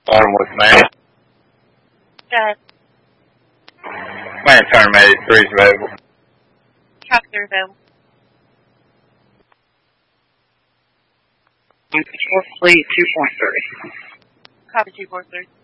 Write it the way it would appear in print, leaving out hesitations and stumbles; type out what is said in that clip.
Bottom with man. Dead. Man, turn me 83 is available. Tractor available. Control fleet 2.3. Copy 243.